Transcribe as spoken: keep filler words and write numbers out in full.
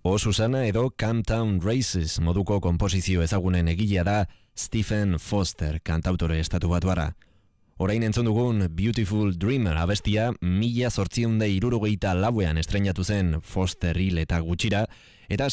O Susana edo Camptown Races moduko konposizio ezagunen egilea da Stephen Foster, kantautore estatubatuarra. Orain entzun dugun Beautiful Dreamer abestia mila zortziehun eta hirurogeita lauean estreinatu zen Foster hil eta gutxira, eta